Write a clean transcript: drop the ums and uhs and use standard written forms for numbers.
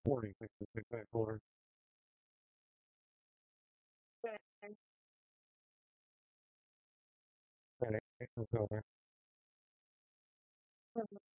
40 things to be thankful for. And it's over.